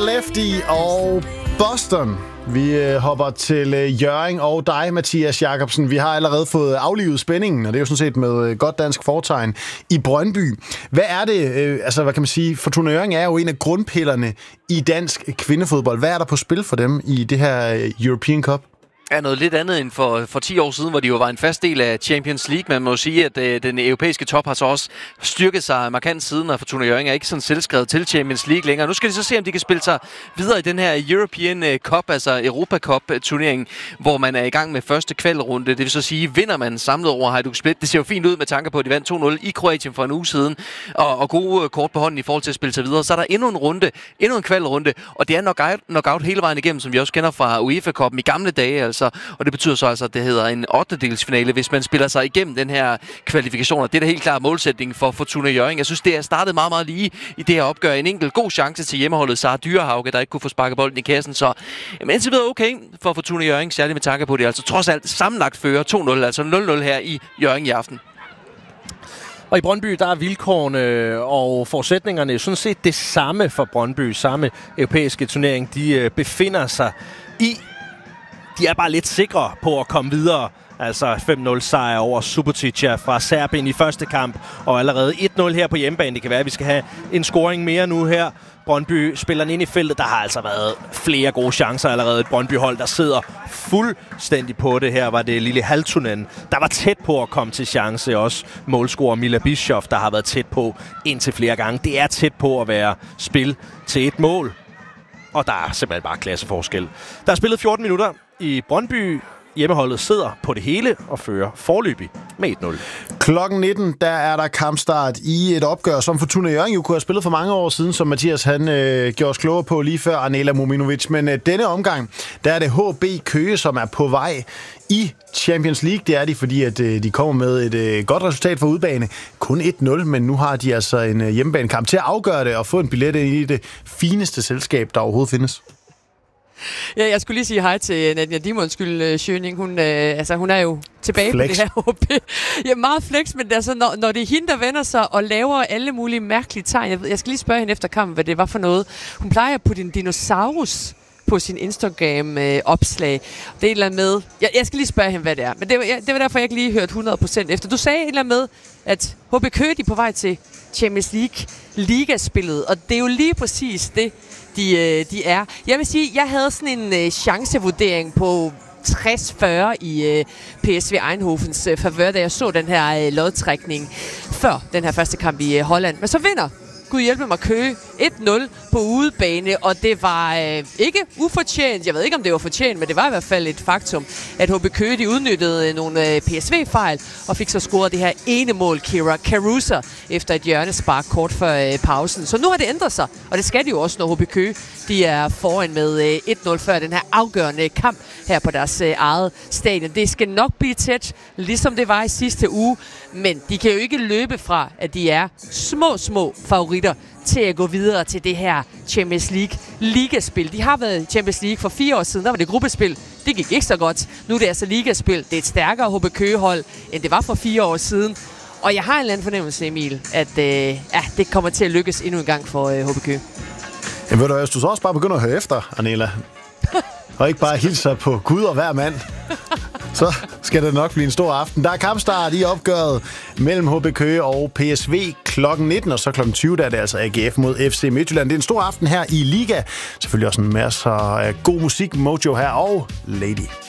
Lefty og Boston. Vi hopper til Hjørring og dig, Mathias Jacobsen. Vi har allerede fået aflivet spændingen, og det er jo sådan set med godt dansk fortegn i Brøndby. Hvad er det, hvad kan man sige, Fortuna Hjørring er jo en af grundpillerne i dansk kvindefodbold. Hvad er der på spil for dem i det her European Cup? Er noget lidt andet end for 10 år siden, hvor de jo var en fast del af Champions League. Man må jo sige, at den europæiske top har så også styrket sig markant siden, og Fortuna Hjørring er ikke sådan selvskrevet til Champions League længere. Nu skal de så se, om de kan spille sig videre i den her European Cup, altså Europa Cup-turneringen, hvor man er i gang med første kvalrunde. Det vil så sige, vinder man samlet over Hajduk Split. Det ser jo fint ud med tanke på, at de vandt 2-0 i Kroatien for en uge siden, og gode kort på hånden i forhold til at spille sig videre. Så er der endnu en runde, endnu en kvalrunde, og det er knockout hele vejen igennem, som vi også kender fra UEFA-cupen i gamle dage, altså. Og det betyder så altså, at det hedder en 8-delsfinale, hvis man spiller sig igennem den her kvalifikation. Det er da helt klart målsætningen for Fortuna Hjørring. Jeg synes, det er startet meget, meget lige i det her opgør. En enkelt god chance til hjemmeholdet Sara Dyrehauge, der ikke kunne få sparket bolden i kassen. Så indtil videre okay for Fortuna Hjørring, særligt med tanke på, at det altså trods alt sammenlagt fører 2-0, altså 0-0 her i Hjørring i aften. Og i Brøndby, der er vilkårene og forudsætningerne sådan set det samme for Brøndby. Samme europæiske turnering, de befinder sig i. De er bare lidt sikre på at komme videre. Altså 5-0 sejr over Subotica fra Serbien i første kamp. Og allerede 1-0 her på hjemmebane. Det kan være, at vi skal have en scoring mere nu her. Brøndby spiller ind i feltet. Der har altså været flere gode chancer allerede. Et Brøndby-hold, der sidder fuldstændig på det. Her var det Lille Haltunen, der var tæt på at komme til chance. Også målscorer Mila Bischoff, der har været tæt på indtil flere gange. Det er tæt på at være spil til et mål. Og der er simpelthen bare klasseforskel. Der er spillet 14 minutter i Brøndby. Hjemmeholdet sidder på det hele og fører foreløbig med 1-0. Klokken 19, der er der kampstart i et opgør, som Fortuna Hjørring jo kunne have spillet for mange år siden, som Mathias han gjorde os klogere på lige før, Anela Mominovic. Men denne omgang, der er det HB Køge, som er på vej i Champions League. Det er de, fordi at de kommer med et godt resultat for udbane. Kun 1-0, men nu har de altså en hjemmebanekamp til at afgøre det og få en billet ind i det fineste selskab, der overhovedet findes. Ja, jeg skulle lige sige hej til Nadia Dimonskyld Schøning. Hun er jo tilbage flex. På det her HB. Ja, meget flex, men altså, når det er hende, der vender sig og laver alle mulige mærkelige tegn. Jeg skal lige spørge hende efter kampen, hvad det var for noget. Hun plejer at putte en dinosaurus på sin Instagram-opslag. Det er et eller andet med... Jeg skal lige spørge hende, hvad det er. Men det var derfor, jeg ikke lige hørte 100% efter. Du sagde et eller andet med, at HB Køge er på vej til Champions League ligaspillet, og det er jo lige præcis det, de er. Jeg vil sige, jeg havde sådan en chancevurdering på 60-40 i PSV Eindhovens favør, da jeg så den her lodtrækning før den her første kamp i Holland. Men så vinder Gud hjælpe mig Køge 1-0 på udebane, og det var ikke ufortjent. Jeg ved ikke, om det var fortjent, men det var i hvert fald et faktum, at HB Køge de udnyttede nogle PSV-fejl og fik så scoret det her ene mål, Kira Caruso, efter et hjørnespark kort før pausen. Så nu har det ændret sig, og det skal de jo også, når HB Køge de er foran med 1-0 før den her afgørende kamp her på deres eget stadion. Det skal nok blive tæt, ligesom det var i sidste uge, men de kan jo ikke løbe fra, at de er små favoritter til at gå videre til det her Champions League ligaspil. De har været i Champions League for 4 år siden, der var det gruppespil. Det gik ikke så godt. Nu er det altså ligaspil. Det er et stærkere HB Køge-hold, end det var for 4 år siden. Og jeg har en eller anden fornemmelse, Emil, at det kommer til at lykkes endnu en gang for HB Køge. Jamen ved du, hvis du så også bare begynder at høre efter, Anela, og ikke bare hilse på Gud og hver mand, så skal det nok blive en stor aften. Der er kampstart i opgøret mellem HB Køge og PSV klokken 19, og så klokken 20, der er det altså AGF mod FC Midtjylland. Det er en stor aften her i Liga. Selvfølgelig også en masse god musik, Mojo her og Lady.